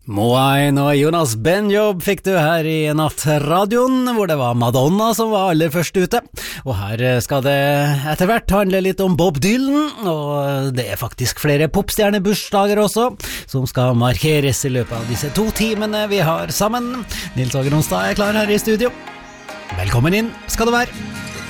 Moain og Jonas Benjob fikk du her i Nattradioen, hvor det var Madonna som var aller først ute. Og her skal det etter hvert handle litt om Bob Dylan, og det er faktisk flere popstjernebursdager også, som skal markeres i løpet av disse 2 timene vi har sammen. Nils Åge Ronstad er klar her i studio. Velkommen inn skal du være.